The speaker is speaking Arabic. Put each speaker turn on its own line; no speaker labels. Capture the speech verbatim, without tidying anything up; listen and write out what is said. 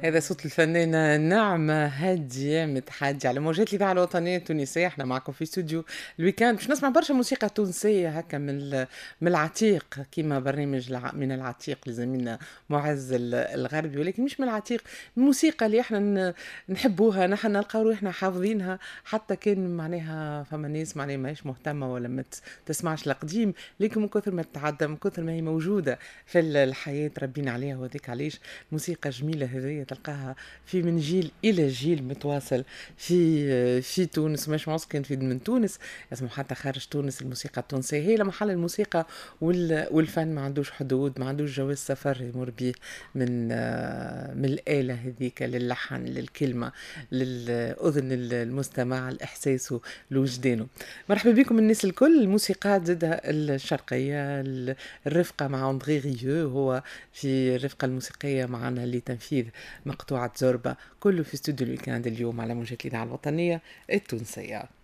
هذا صوت الفنانة نعمة هادية متحاجة على موجات الإذاعة الوطنية التونسية. احنا معكم في استوديو الويكاند باش نسمع برشا موسيقى تونسية هكا من ال- من العتيق، كيما برنامج الع- من العتيق لزميلنا معز ال- الغربي، ولكن مش من العتيق. الموسيقى اللي احنا ن- نحبوها، نحن نلقاو روحنا حافظينها، حتى كان معناها فما ناس معناها ماهيش مهتمة ولا ما ت- تسمعش القديم، لكن من كثر ما تتعدى، من كثر ما هي موجودة في ال- الحياة ربينا عليها، وهذيك علاش موسيقى جميلة هذيا تلقاها في من جيل إلى جيل متواصل في في تونس، مش مصر كان في من تونس، اسمه حتى خارج تونس. الموسيقى التونسية هي محل الموسيقى وال- والفن، ما عندوش حدود، ما عندوش جواز سفر يمر بيه من آه، من الآلة هذيك للحن للكلمة للأذن المستمع لإحساسه لوجدانه. مرحبا بكم الناس الكل. الموسيقى زادها الشرقية، ال- الرفقة مع أندري ريو، هو في الرفقة الموسيقية معنا لتنفيذ مقطوعة زوربا، كله في استوديو الويكاند اليوم على موجة الإذاعة الوطنية التونسية.